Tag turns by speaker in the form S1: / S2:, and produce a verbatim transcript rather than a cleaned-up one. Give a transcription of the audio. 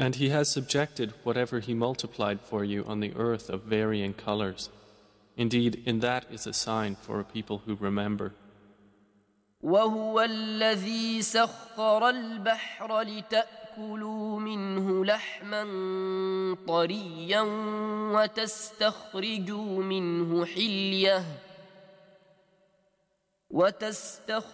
S1: And He has subjected whatever He multiplied for you on the earth of varying colors. Indeed, in that is a sign for a people who remember.
S2: وهو الذي سخر البحر لتأكلوا منه لحما طريا وتستخرجوا منه حلية وتستخرجوا